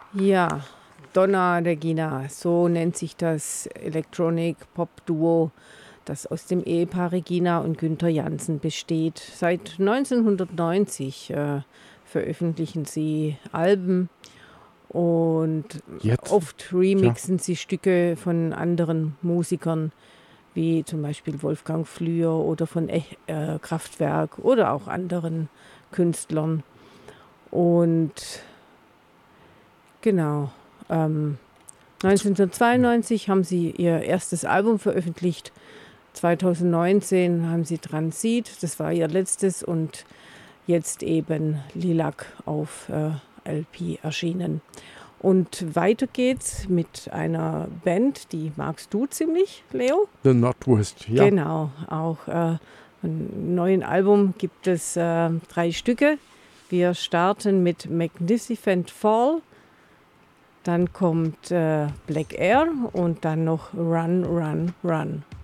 Ja, Donna Regina, so nennt sich das Electronic-Pop-Duo, das aus dem Ehepaar Regina und Günther Jansen besteht. Seit 1990 veröffentlichen sie Alben und Jetzt? oft Tja. remixen sie Stücke von anderen Musikern, wie zum Beispiel Wolfgang Flür oder von Kraftwerk oder auch anderen Künstlern. Und genau. 1992 haben sie ihr erstes Album veröffentlicht. 2019 haben sie Transit, das war ihr letztes, und jetzt eben Lilac auf LP erschienen. Und weiter geht's mit einer Band, die magst du ziemlich, Leo? The Northwest, ja. Genau, auch im neuen Album gibt es 3 Stücke. Wir starten mit Magnificent Fall. Dann kommt Black Air und dann noch Run, Run, Run.